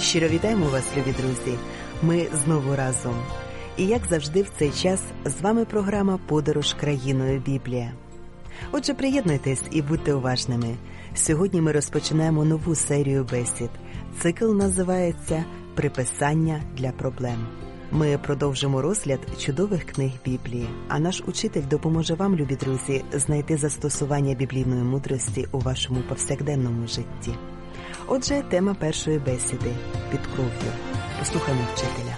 Щиро вітаємо вас, любі друзі! Ми знову разом. І як завжди в цей час з вами програма «Подорож країною Біблія». Отже, приєднуйтесь і будьте уважними. Сьогодні ми розпочинаємо нову серію бесід. Цикл називається «Приписання для проблем». Ми продовжимо розгляд чудових книг Біблії, а наш учитель допоможе вам, любі друзі, знайти застосування біблійної мудрості у вашому повсякденному житті. Отже, тема першої бесіди – «Під кров'ю». Послухаймо вчителя.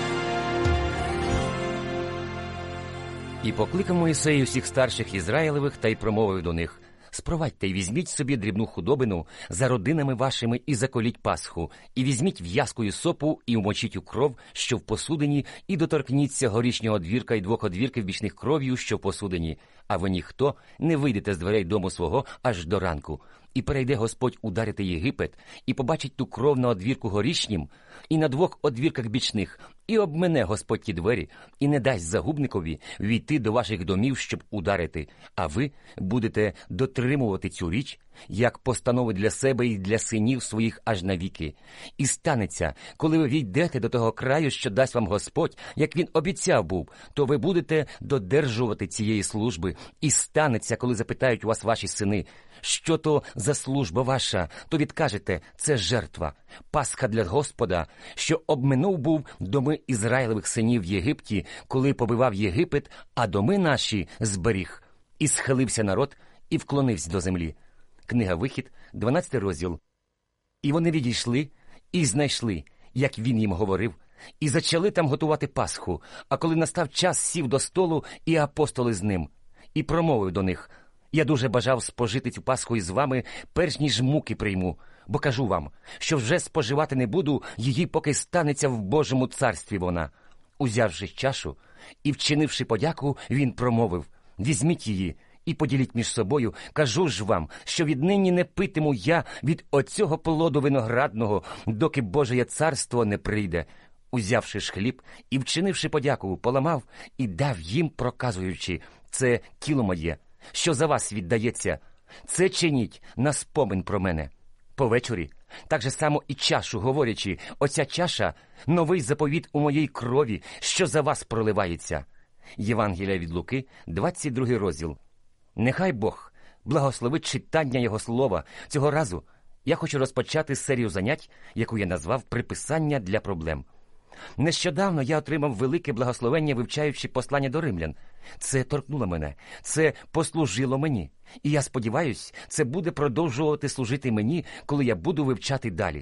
«І покликав Мойсей усіх старших Ізраїлевих та й промовив до них: спровадьте й візьміть собі дрібну худобину за родинами вашими і заколіть Пасху, і візьміть в'язку ісопу і умочіть у кров, що в посудині, і доторкніться горішнього одвірка й двох одвірків бічних кров'ю, що в посудині, а ви ніхто не вийдете з дверей дому свого аж до ранку. І перейде Господь ударити Єгипет, і побачить ту кров на одвірку горішнім, і на двох одвірках бічних, і обмене Господь ті двері, і не дасть загубникові війти до ваших домів, щоб ударити, а ви будете дотримувати цю річ, як постанови для себе і для синів своїх аж навіки. І станеться, коли ви війдете до того краю, що дасть вам Господь, як він обіцяв був, то ви будете додержувати цієї служби. І станеться, коли запитають у вас ваші сини: що то за служба ваша, то відкажете: це жертва, Пасха для Господа, що обминув був доми Ізраїлевих синів в Єгипті, коли побивав Єгипет, а доми наші зберіг. І схилився народ, і вклонився до землі». Книга Вихід, 12 розділ. «І вони відійшли, і знайшли, як він їм говорив, і зачали там готувати Пасху. А коли настав час, сів до столу, і апостоли з ним. І промовив до них: я дуже бажав спожити цю Пасху із вами, перш ніж муки прийму. Бо кажу вам, що вже споживати не буду її, поки станеться в Божому царстві вона. Узявши чашу і вчинивши подяку, він промовив: візьміть її і поділіть між собою. Кажу ж вам, що віднині не питиму я від оцього плоду виноградного, доки Божеє царство не прийде. Узявши ж хліб і вчинивши подяку, поламав і дав їм, проказуючи: це тіло моє, що за вас віддається. Це чиніть на спомин про мене. Повечорі так же само і чашу, говорячи: оця чаша – новий заповіт у моїй крові, що за вас проливається». Євангелія від Луки, 22 розділ. Нехай Бог благословить читання Його слова. Цього разу я хочу розпочати серію занять, яку я назвав «Приписання для проблем». Нещодавно я отримав велике благословення, вивчаючи послання до римлян. Це торкнуло мене, це послужило мені. І я сподіваюся, це буде продовжувати служити мені, коли я буду вивчати далі.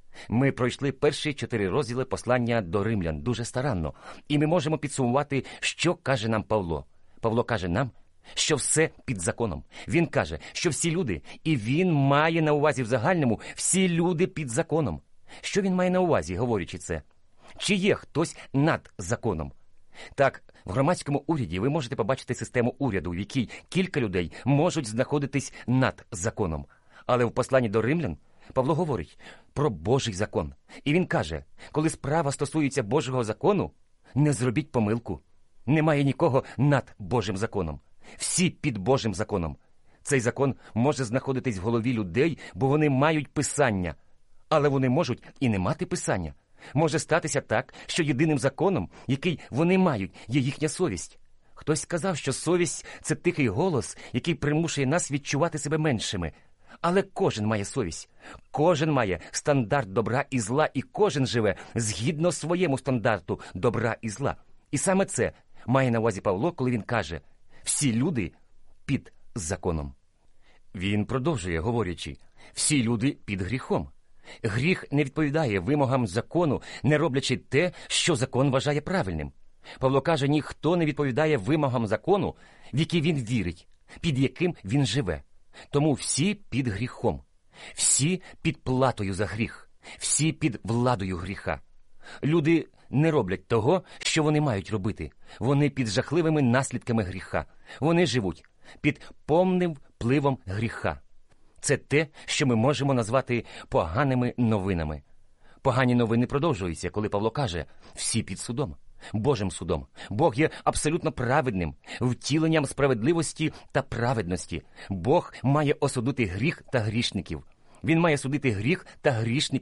Ми пройшли перші 4 розділи послання до римлян дуже старанно, і ми можемо підсумувати, що каже нам Павло. Павло каже нам, що все під законом. Він каже, що всі люди, і він має на увазі в загальному всі люди під законом. Що він має на увазі, говорячи це? Чи є хтось над законом? Так, в громадському уряді ви можете побачити систему уряду, в якій кілька людей можуть знаходитись над законом. Але в посланні до римлян Павло говорить про Божий закон. І він каже, коли справа стосується Божого закону, не зробіть помилку. Немає нікого над Божим законом. Всі під Божим законом. Цей закон може знаходитись в голові людей, бо вони мають писання. Але вони можуть і не мати писання. Може статися так, що єдиним законом, який вони мають, є їхня совість. Хтось сказав, що совість – це тихий голос, який примушує нас відчувати себе меншими. Але кожен має совість. Кожен має стандарт добра і зла, і кожен живе згідно своєму стандарту добра і зла. І саме це має на увазі Павло, коли він каже: всі люди під законом. Він продовжує, говорячи: всі люди під гріхом. Гріх не відповідає вимогам закону, не роблячи те, що закон вважає правильним. Павло каже, ніхто не відповідає вимогам закону, в які він вірить, під яким він живе. Тому всі під гріхом, всі під платою за гріх, всі під владою гріха. Люди не роблять того, що вони мають робити. Вони під жахливими наслідками гріха. Вони живуть під повним впливом гріха. Це те, що ми можемо назвати поганими новинами. Погані новини продовжуються, коли Павло каже: всі під судом, Божим судом. Бог є абсолютно праведним, втіленням справедливості та праведності. Бог має осудити гріх та грішників. Він має судити гріх та грішників.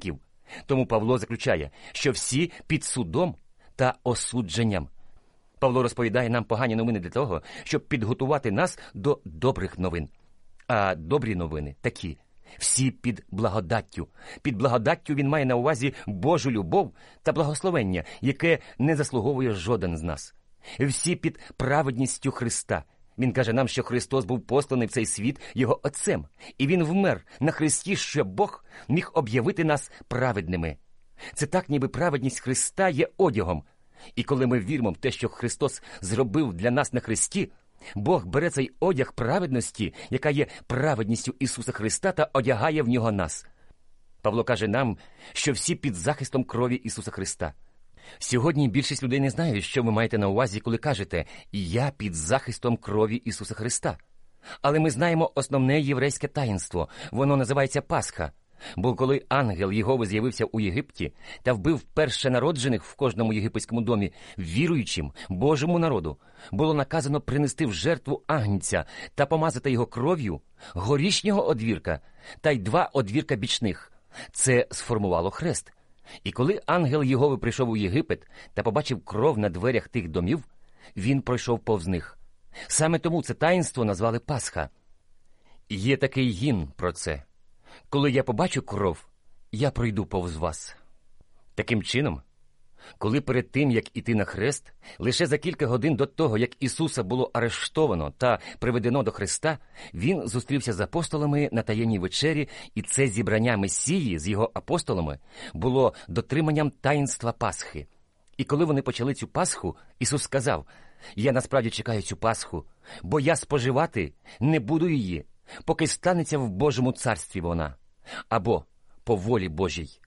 Тому Павло заключає, що всі під судом та осудженням. Павло розповідає нам погані новини для того, щоб підготувати нас до добрих новин. А добрі новини такі. Всі під благодаттю. Під благодаттю він має на увазі Божу любов та благословення, яке не заслуговує жоден з нас. Всі під праведністю Христа. Він каже нам, що Христос був посланий в цей світ Його Отцем, і Він вмер на хресті, щоб Бог міг об'явити нас праведними. Це так, ніби праведність Христа є одягом. І коли ми віримо в те, що Христос зробив для нас на хресті, Бог бере цей одяг праведності, яка є праведністю Ісуса Христа, та одягає в нього нас. Павло каже нам, що всі під захистом крові Ісуса Христа. Сьогодні більшість людей не знають, що ви маєте на увазі, коли кажете «Я під захистом крові Ісуса Христа». Але ми знаємо основне єврейське таїнство. Воно називається Пасха. Бо коли ангел Єгови з'явився у Єгипті та вбив першенароджених в кожному єгипетському домі віруючим Божому народу, було наказано принести в жертву агнця та помазати його кров'ю, горішнього одвірка та й 2 одвірка бічних. Це сформувало хрест. І коли ангел Єгови прийшов у Єгипет та побачив кров на дверях тих домів, він пройшов повз них. Саме тому це таїнство назвали Пасха. Є такий гімн про це. Коли я побачу кров, я пройду повз вас. Таким чином, коли перед тим, як іти на хрест, лише за кілька годин до того, як Ісуса було арештовано та приведено до хреста, Він зустрівся з апостолами на таємній вечері, і це зібрання Месії з його апостолами було дотриманням таїнства Пасхи. І коли вони почали цю Пасху, Ісус сказав: «Я насправді чекаю цю Пасху, бо я споживати не буду її, поки станеться в Божому царстві вона, або по волі Божій».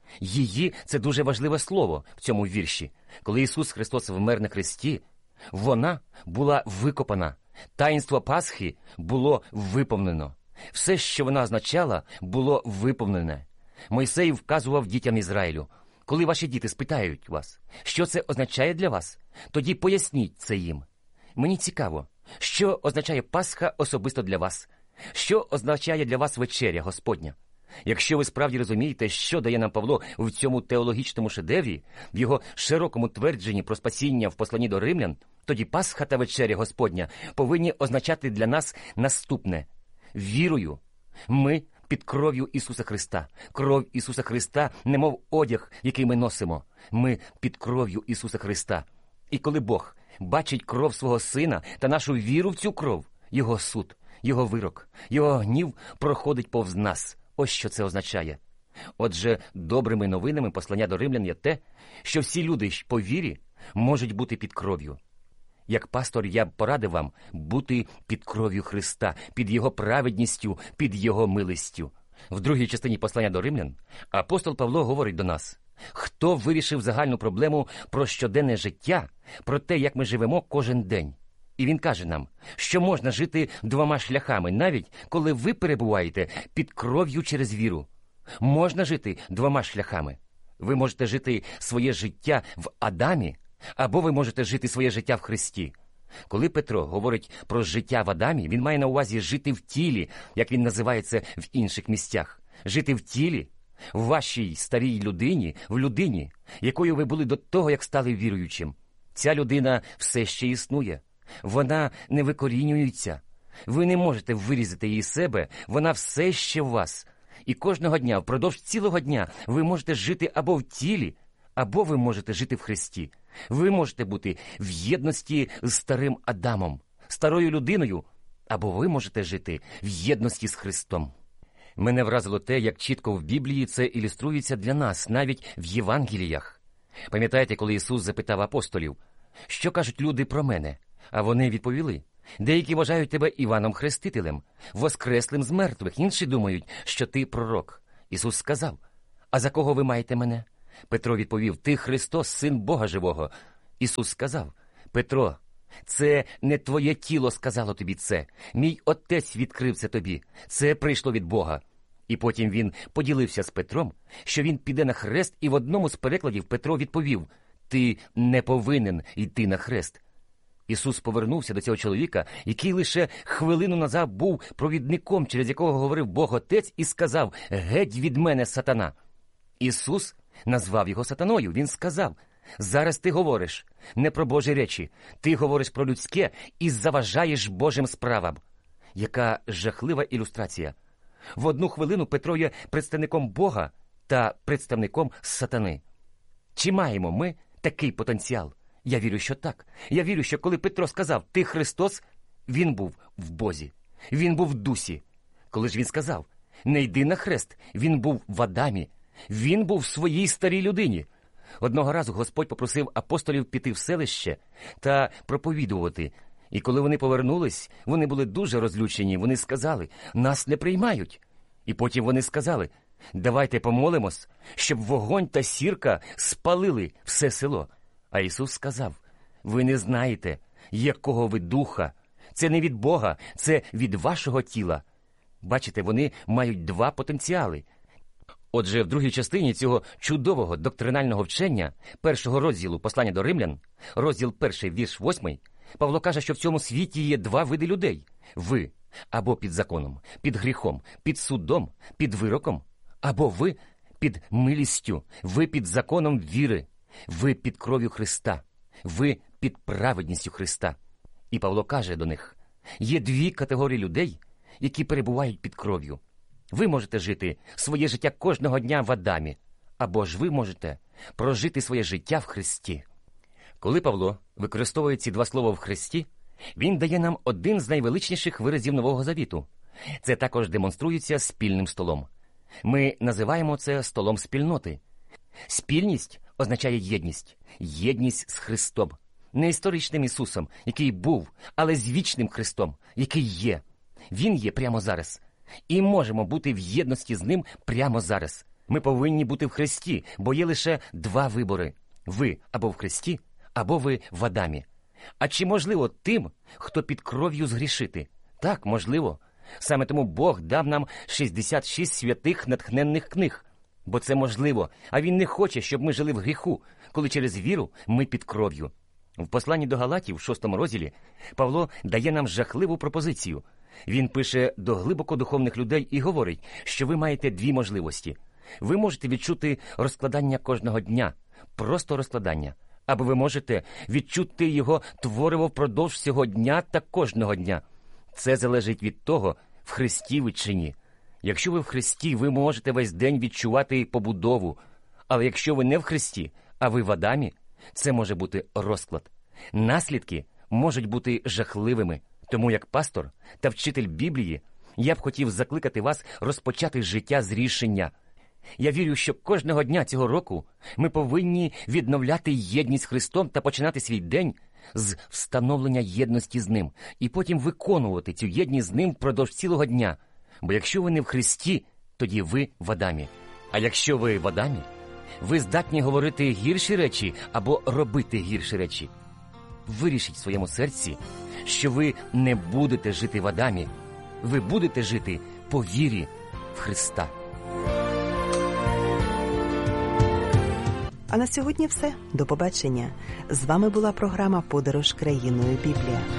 Її – це дуже важливе слово в цьому вірші. Коли Ісус Христос вмер на хресті, вона була викопана. Таїнство Пасхи було виповнено. Все, що вона означала, було виповнене. Мойсей вказував дітям Ізраїлю: коли ваші діти спитають вас, що це означає для вас, тоді поясніть це їм. Мені цікаво, що означає Пасха особисто для вас? Що означає для вас вечеря Господня? Якщо ви справді розумієте, що дає нам Павло в цьому теологічному шедеврі, в його широкому твердженні про спасіння в посланні до римлян, тоді Пасха та вечеря Господня повинні означати для нас наступне. Вірою ми під кров'ю Ісуса Христа. Кров Ісуса Христа немов одяг, який ми носимо. Ми під кров'ю Ісуса Христа. І коли Бог бачить кров свого Сина та нашу віру в цю кров, Його суд, Його вирок, Його гнів проходить повз нас. Ось що це означає. Отже, добрими новинами послання до римлян є те, що всі люди по вірі можуть бути під кров'ю. Як пастор я б порадив вам бути під кров'ю Христа, під Його праведністю, під Його милістю. В другій частині послання до римлян апостол Павло говорить до нас: хто вирішив загальну проблему про щоденне життя, про те, як ми живемо кожен день. І він каже нам, що можна жити 2 шляхами, навіть коли ви перебуваєте під кров'ю через віру. Можна жити 2 шляхами. Ви можете жити своє життя в Адамі, або ви можете жити своє життя в Христі. Коли Петро говорить про життя в Адамі, він має на увазі жити в тілі, як він називає це в інших місцях. Жити в тілі, в вашій старій людині, в людині, якою ви були до того, як стали віруючим. Ця людина все ще існує. Вона не викорінюється. Ви не можете вирізати її з себе, вона все ще в вас. І кожного дня, впродовж цілого дня, ви можете жити або в тілі, або ви можете жити в Христі. Ви можете бути в єдності з старим Адамом, старою людиною, або ви можете жити в єдності з Христом. Мене вразило те, як чітко в Біблії це ілюструється для нас, навіть в Євангеліях. Пам'ятаєте, коли Ісус запитав апостолів: «Що кажуть люди про мене?» А вони відповіли: «Деякі вважають тебе Іваном Хрестителем, воскреслим з мертвих, інші думають, що ти пророк». Ісус сказав: «А за кого ви маєте мене?» Петро відповів: «Ти Христос, Син Бога Живого». Ісус сказав: «Петро, це не твоє тіло сказало тобі це. Мій Отець відкрив це тобі. Це прийшло від Бога». І потім він поділився з Петром, що він піде на хрест, і в одному з перекладів Петро відповів: «Ти не повинен йти на хрест». Ісус повернувся до цього чоловіка, який лише хвилину назад був провідником, через якого говорив Бог Отець, і сказав: «Геть від мене, сатана!» Ісус назвав його сатаною. Він сказав: зараз ти говориш не про Божі речі, ти говориш про людське і заважаєш Божим справам. Яка жахлива ілюстрація. В одну хвилину Петро є представником Бога та представником сатани. Чи маємо ми такий потенціал? Я вірю, що так. Я вірю, що коли Петро сказав «Ти Христос», він був в Бозі. Він був в дусі. Коли ж він сказав «Не йди на хрест», він був в Адамі. Він був в своїй старій людині. Одного разу Господь попросив апостолів піти в селище та проповідувати. І коли вони повернулись, вони були дуже розлючені. Вони сказали «Нас не приймають». І потім вони сказали «Давайте помолимось, щоб вогонь та сірка спалили все село». А Ісус сказав «Ви не знаєте, якого ви духа. Це не від Бога, це від вашого тіла». Бачите, вони мають два потенціали. Отже, в другій частині цього чудового доктринального вчення, першого розділу послання до римлян, розділ 1, вірш 8, Павло каже, що в цьому світі є два види людей. Ви або під законом, під гріхом, під судом, під вироком, або ви під милістю, ви під законом віри, ви під кров'ю Христа, ви під праведністю Христа. І Павло каже до них, є дві категорії людей, які перебувають під кров'ю. Ви можете жити своє життя кожного дня в Адамі, або ж ви можете прожити своє життя в Христі. Коли Павло використовує ці два слова «в Христі», він дає нам один з найвеличніших виразів Нового Завіту. Це також демонструється спільним столом. Ми називаємо це столом спільноти. Спільність означає єдність. Єдність з Христом. Не історичним Ісусом, який був, але з вічним Христом, який є. Він є прямо зараз. І можемо бути в єдності з Ним прямо зараз. Ми повинні бути в Христі, бо є лише два вибори. Ви або в Христі, або ви в Адамі. А чи можливо тим, хто під кров'ю згрішити? Так, можливо. Саме тому Бог дав нам 66 святих натхненних книг. Бо це можливо, а Він не хоче, щоб ми жили в гріху, коли через віру ми під кров'ю. В посланні до Галатів, в 6 розділі, Павло дає нам жахливу пропозицію. Він пише до глибоко духовних людей і говорить, що ви маєте дві можливості. Ви можете відчути розкладання кожного дня, просто розкладання, або ви можете відчути його твориво впродовж всього дня та кожного дня. Це залежить від того, в Христі ви чи ні. Якщо ви в Христі, ви можете весь день відчувати побудову, але якщо ви не в Христі, а ви в Адамі, це може бути розклад. Наслідки можуть бути жахливими. Тому як пастор та вчитель Біблії я б хотів закликати вас розпочати життя з рішення. Я вірю, що кожного дня цього року ми повинні відновляти єдність з Христом та починати свій день з встановлення єдності з Ним, і потім виконувати цю єдність з Ним впродовж цілого дня. Бо якщо ви не в Христі, тоді ви в Адамі. А якщо ви в Адамі, ви здатні говорити гірші речі або робити гірші речі. Вирішіть в своєму серці, що ви не будете жити в Адамі, ви будете жити по вірі в Христа. А на сьогодні все. До побачення. З вами була програма «Подорож країною Біблія».